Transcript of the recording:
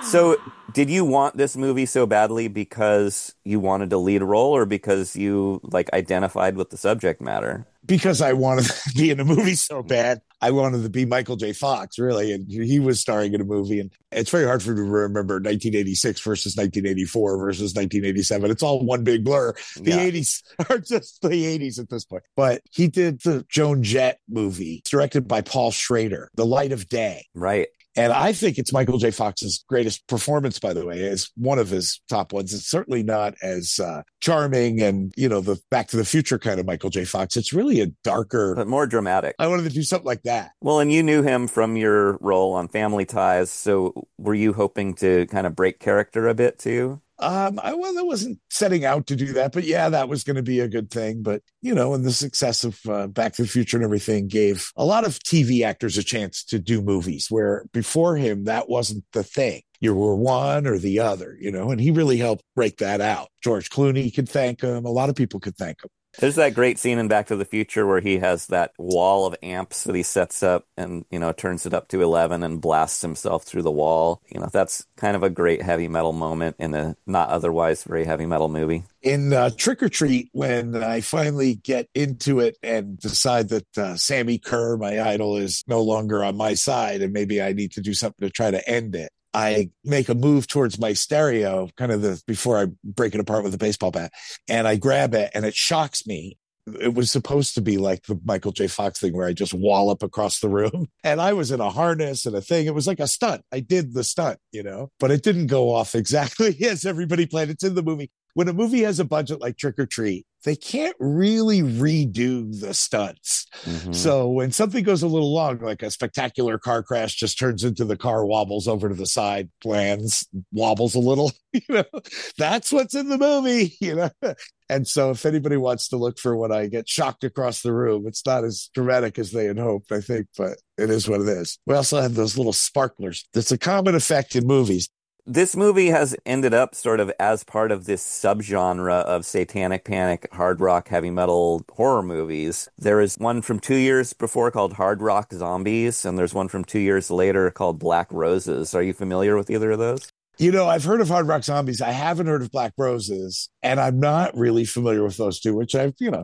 So, did you want this movie so badly because you wanted to lead a role or because you like identified with the subject matter? Because I wanted to be in a movie so bad. I wanted to be Michael J. Fox, really. And he was starring in a movie. And it's very hard for me to remember 1986 versus 1984 versus 1987. It's all one big blur. The Yeah, 80s are just the 80s at this point. But he did the Joan Jett movie, directed by Paul Schrader, The Light of Day. right. And I think it's Michael J. Fox's greatest performance, by the way, is one of his top ones. It's certainly not as charming and, the Back to the Future kind of Michael J. Fox. It's really a darker. But more dramatic. I wanted to do something like that. Well, and you knew him from your role on Family Ties, so were you hoping to kind of break character a bit too? I wasn't setting out to do that, but yeah, that was going to be a good thing. But, and the success of Back to the Future and everything gave a lot of TV actors a chance to do movies where before him, that wasn't the thing. You were one or the other, and he really helped break that out. George Clooney could thank him. A lot of people could thank him. There's that great scene in Back to the Future where he has that wall of amps that he sets up and, turns it up to 11 and blasts himself through the wall. That's kind of a great heavy metal moment in a not otherwise very heavy metal movie. In Trick or Treat, when I finally get into it and decide that Sammy Kerr, my idol, is no longer on my side and maybe I need to do something to try to end it, I make a move towards my stereo, before I break it apart with a baseball bat, and I grab it, and it shocks me. It was supposed to be like the Michael J. Fox thing where I just wallop across the room, and I was in a harness and a thing. It was like a stunt. I did the stunt, but it didn't go off exactly as everybody planned. It's in the movie. When a movie has a budget like Trick or Treat, they can't really redo the stunts. Mm-hmm. So when something goes a little long, like a spectacular car crash just turns into the car wobbles over to the side, lands, wobbles a little, that's what's in the movie. And so if anybody wants to look for when I get shocked across the room, it's not as dramatic as they had hoped, I think, but it is what it is. We also have those little sparklers. That's a common effect in movies. This movie has ended up sort of as part of this subgenre of satanic panic, hard rock, heavy metal horror movies. There is one from 2 years before called Hard Rock Zombies, and there's one from 2 years later called Black Roses. Are you familiar with either of those? I've heard of Hard Rock Zombies. I haven't heard of Black Roses, and I'm not really familiar with those two, which I've,